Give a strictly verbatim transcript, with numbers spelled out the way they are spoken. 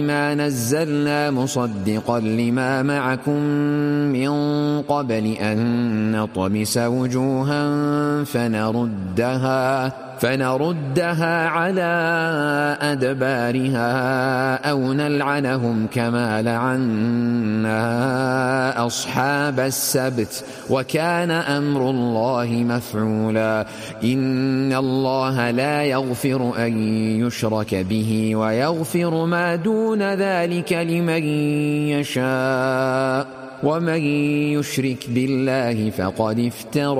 ما نزلنا مصدقا لما معكم من قبل أن نطمس وجوها فنردها فنردها على أدبارها أو نلعنهم كما لعنا أصحاب السبت وكان أمر الله مفعولا. إن الله لا يغفر أن يشرك به ويغفر ما دون ذلك لمن يشاء ومن يشرك بالله فقد افترى